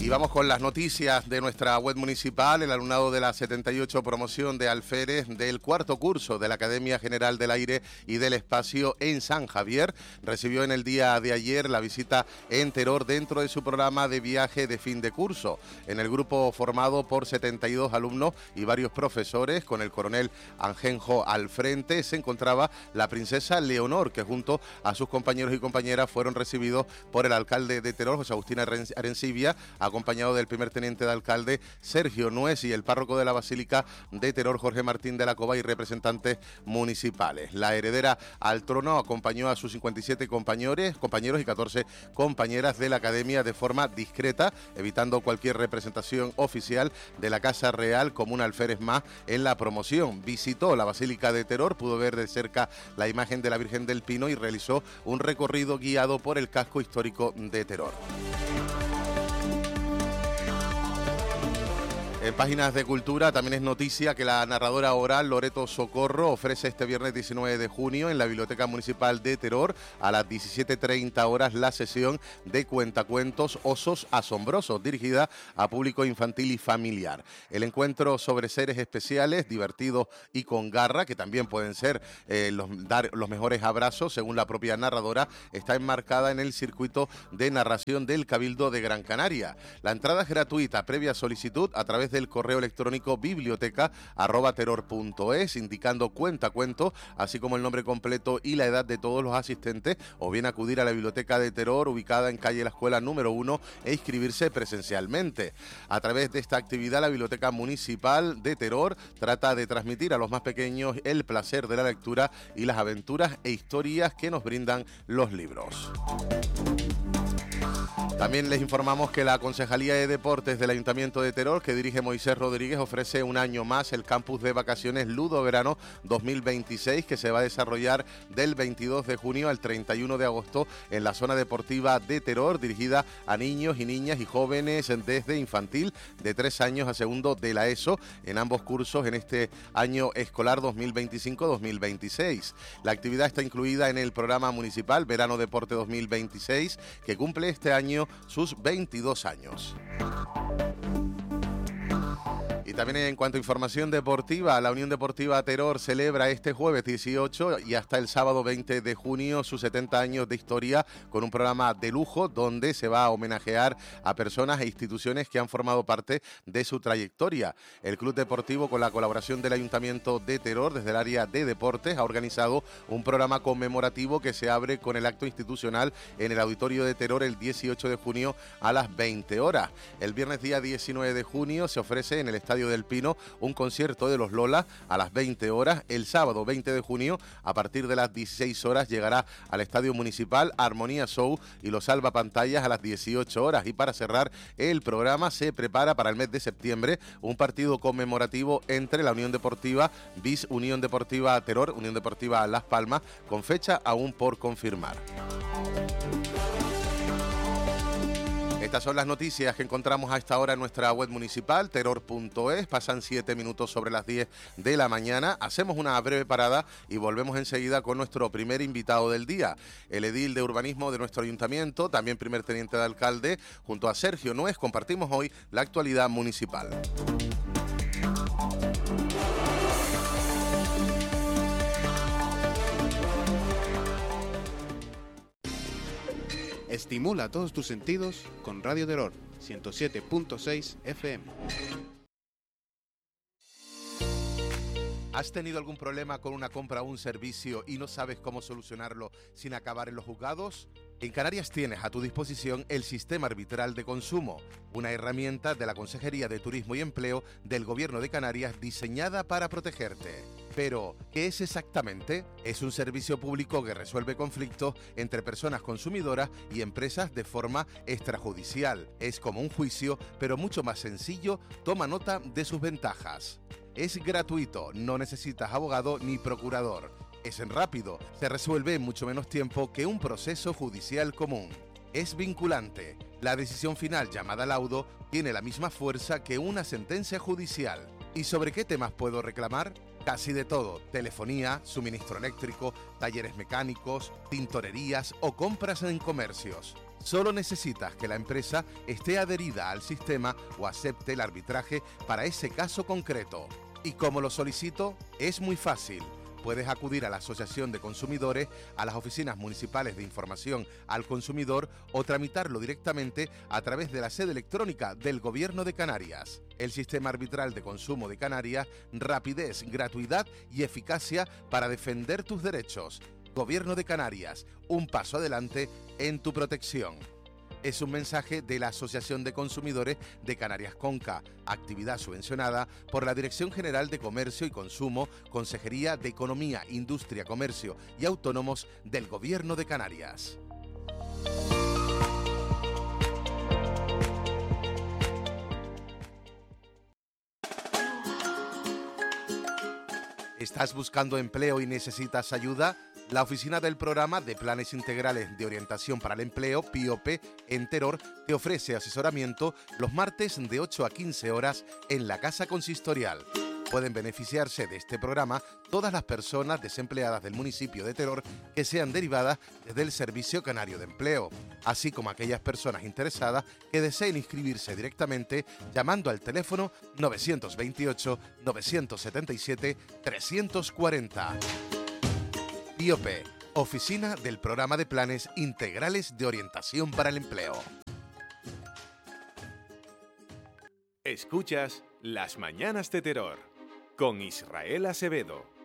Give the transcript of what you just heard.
Y vamos con las noticias de nuestra web municipal. El alumnado de la 78 promoción de alférez del cuarto curso de la Academia General del Aire y del Espacio en San Javier recibió en el día de ayer la visita en Teror dentro de su programa de viaje de fin de curso. En el grupo formado por 72 alumnos y varios profesores, con el coronel Angenjo al frente, se encontraba la princesa Leonor, que junto a sus compañeros y compañeras fueron recibidos por el alcalde de Teror, José Agustín Arencibia, acompañado del primer teniente de alcalde Sergio Nuez y el párroco de la Basílica de Teror, Jorge Martín de la Cova, y representantes municipales. La heredera al trono acompañó a sus 57 compañeros y 14 compañeras de la Academia de forma discreta, evitando cualquier representación oficial de la Casa Real como un alférez más en la promoción. Visitó la Basílica de Teror, pudo ver de cerca la imagen de la Virgen del Pino y realizó un recorrido guiado por el casco histórico de Teror. En páginas de cultura también es noticia que la narradora oral Loreto Socorro ofrece este viernes 19 de junio en la Biblioteca Municipal de Teror a las 17:30 horas la sesión de cuentacuentos Osos Asombrosos, dirigida a público infantil y familiar. El encuentro sobre seres especiales, divertidos y con garra, que también pueden ser dar los mejores abrazos, según la propia narradora, está enmarcada en el circuito de narración del Cabildo de Gran Canaria. La entrada es gratuita, previa solicitud a través del correo electrónico biblioteca@teror.es, indicando cuentacuentos, así como el nombre completo y la edad de todos los asistentes, o bien acudir a la Biblioteca de Teror, ubicada en calle La Escuela número 1, e inscribirse presencialmente. A través de esta actividad, la Biblioteca Municipal de Teror trata de transmitir a los más pequeños el placer de la lectura y las aventuras e historias que nos brindan los libros. También les informamos que la Concejalía de Deportes del Ayuntamiento de Teror, que dirige Moisés Rodríguez, ofrece un año más el campus de vacaciones Ludo Verano 2026, que se va a desarrollar del 22 de junio al 31 de agosto en la zona deportiva de Teror, dirigida a niños y niñas y jóvenes desde infantil de 3 años a segundo de la ESO, en ambos cursos en este año escolar 2025-2026. La actividad está incluida en el programa municipal Verano Deporte 2026, que cumple este año sus 22 años. Y también en cuanto a información deportiva, la Unión Deportiva Teror celebra este jueves 18 y hasta el sábado 20 de junio sus 70 años de historia con un programa de lujo donde se va a homenajear a personas e instituciones que han formado parte de su trayectoria. El Club Deportivo, con la colaboración del Ayuntamiento de Teror desde el área de deportes, ha organizado un programa conmemorativo que se abre con el acto institucional en el Auditorio de Teror el 18 de junio a las 20 horas. El viernes día 19 de junio se ofrece en el Estadio del Pino un concierto de los Lolas a las 20 horas. El sábado 20 de junio, a partir de las 16 horas, llegará al Estadio Municipal Armonía Show y los salvapantallas a las 18 horas. Y para cerrar el programa, se prepara para el mes de septiembre un partido conmemorativo entre la Unión Deportiva bis Unión Deportiva Teror, Unión Deportiva Las Palmas, con fecha aún por confirmar. Estas son las noticias que encontramos a esta hora en nuestra web municipal, teror.es. Pasan 7 minutos sobre las 10 de la mañana. Hacemos una breve parada y volvemos enseguida con nuestro primer invitado del día, el edil de urbanismo de nuestro ayuntamiento, también primer teniente de alcalde, junto a Sergio Nuez. Compartimos hoy la actualidad municipal. Estimula todos tus sentidos con Radio Teror 107.6 FM. ¿Has tenido algún problema con una compra o un servicio y no sabes cómo solucionarlo sin acabar en los juzgados? En Canarias tienes a tu disposición el Sistema Arbitral de Consumo, una herramienta de la Consejería de Turismo y Empleo del Gobierno de Canarias diseñada para protegerte. Pero, ¿qué es exactamente? Es un servicio público que resuelve conflictos entre personas consumidoras y empresas de forma extrajudicial. Es como un juicio, pero mucho más sencillo. Toma nota de sus ventajas. Es gratuito, no necesitas abogado ni procurador. Es rápido, se resuelve en mucho menos tiempo que un proceso judicial común. Es vinculante. La decisión final, llamada laudo, tiene la misma fuerza que una sentencia judicial. ¿Y sobre qué temas puedo reclamar? Casi de todo: telefonía, suministro eléctrico, talleres mecánicos, tintorerías o compras en comercios. Solo necesitas que la empresa esté adherida al sistema o acepte el arbitraje para ese caso concreto. ¿Y cómo lo solicito? Es muy fácil. Puedes acudir a la Asociación de Consumidores, a las oficinas municipales de información al consumidor o tramitarlo directamente a través de la sede electrónica del Gobierno de Canarias. El sistema arbitral de consumo de Canarias, rapidez, gratuidad y eficacia para defender tus derechos. Gobierno de Canarias, un paso adelante en tu protección. Es un mensaje de la Asociación de Consumidores de Canarias Conca, actividad subvencionada por la Dirección General de Comercio y Consumo, Consejería de Economía, Industria, Comercio y Autónomos del Gobierno de Canarias. ¿Estás buscando empleo y necesitas ayuda? La oficina del Programa de Planes Integrales de Orientación para el Empleo, PIOPE, en Teror, te ofrece asesoramiento los martes de 8 a 15 horas en la Casa Consistorial. Pueden beneficiarse de este programa todas las personas desempleadas del municipio de Teror que sean derivadas desde el Servicio Canario de Empleo, así como aquellas personas interesadas que deseen inscribirse directamente llamando al teléfono 928-977-340. PIOPE, Oficina del Programa de Planes Integrales de Orientación para el Empleo. Escuchas Las Mañanas de Teror con Israel Acevedo.